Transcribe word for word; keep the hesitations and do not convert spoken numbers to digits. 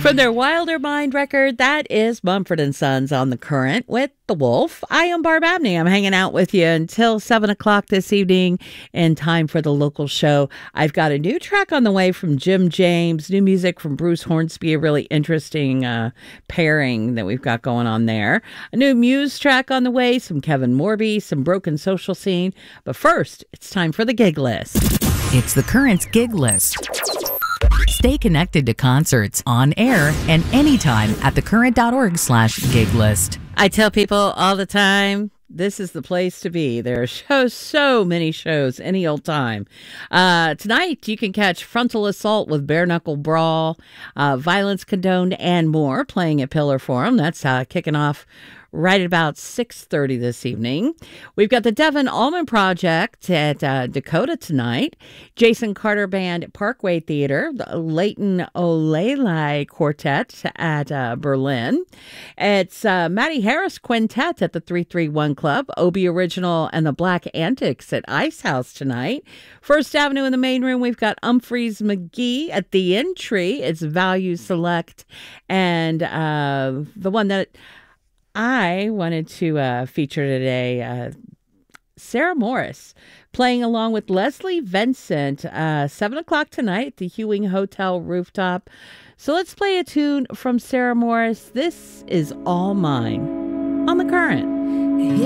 From their Wilder Mind record, that is Mumford and Sons on the Current with The Wolf. I am Barb Abney. I'm hanging out with you until seven o'clock this evening in time for the local show. I've got a new track on the way from Jim James, new music from Bruce Hornsby, a really interesting uh, pairing that we've got going on there. A new Muse track on the way, some Kevin Morby, some Broken Social Scene. But first, it's time for the gig list. It's the Current's gig list. Stay connected to concerts on air and anytime at thecurrent.org slash gig list. I tell people all the time, this is the place to be. There are shows, so many shows, any old time. Uh, tonight, you can catch Frontal Assault with Bare Knuckle Brawl, uh, Violence Condoned, and more playing at Pillar Forum. That's uh, kicking off right at about six thirty this evening. We've got the Devon Allman Project at uh, Dakota tonight. Jason Carter Band at Parkway Theater. The Leighton O'Leary Quartet at uh, Berlin. It's uh, Matty Harris Quintet at the three three one Club. Obie Original and the Black Antics at Ice House tonight. First Avenue in the main room, we've got Humphreys McGee at the Entry. It's Value Select. And uh, the one that I wanted to uh, feature today, uh, Sarah Morris, playing along with Leslie Vincent, uh, seven o'clock tonight at the Hewing Hotel rooftop. So let's play a tune from Sarah Morris. This is All Mine on The Current.